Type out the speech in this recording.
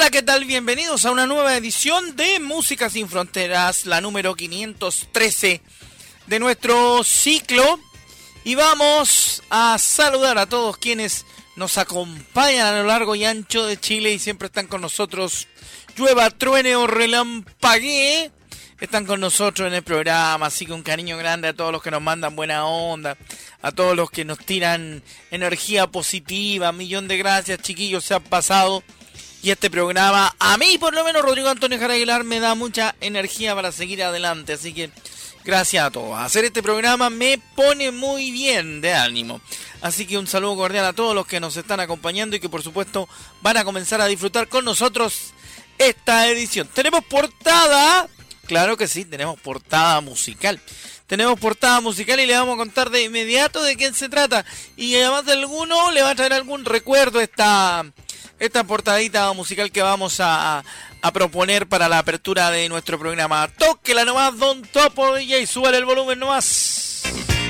Hola, ¿qué tal? Bienvenidos a una nueva edición de Música Sin Fronteras, la número 513 de nuestro ciclo. Y vamos a saludar a todos quienes nos acompañan a lo largo y ancho de Chile y siempre están con nosotros. Llueva, truene o relampaguee, están con nosotros en el programa. Así que un cariño grande a todos los que nos mandan buena onda, a todos los que nos tiran energía positiva. Millón de gracias, chiquillos, se han pasado. Y este programa, a mí por lo menos, Rodrigo Antonio Jara Aguilar, me da mucha energía para seguir adelante. Así que gracias a todos. Hacer este programa me pone muy bien de ánimo. Así que un saludo cordial a todos los que nos están acompañando y que por supuesto van a comenzar a disfrutar con nosotros esta edición. ¿Tenemos portada? Claro que sí, tenemos portada musical. Tenemos portada musical y le vamos a contar de inmediato de quién se trata. Y además de alguno le va a traer algún recuerdo esta portadita musical que vamos a proponer para la apertura de nuestro programa. Tóquela nomás, Don Topo DJ, súbale el volumen nomás.